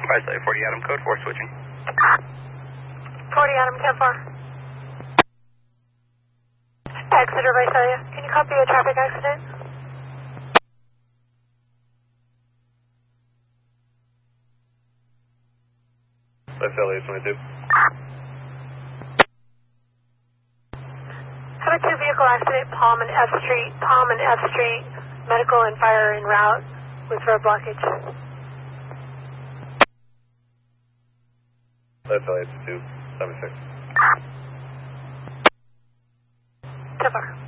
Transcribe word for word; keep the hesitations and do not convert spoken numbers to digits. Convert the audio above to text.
Vice forty Adam, code four switching. forty Adam, ten four. Exeter Visalia, can you copy a traffic accident? Visalia twenty-two. Have a two vehicle accident, Palm and F Street, Palm and F Street, medical and fire en route with road blockage. Visalia two seven six. ten four.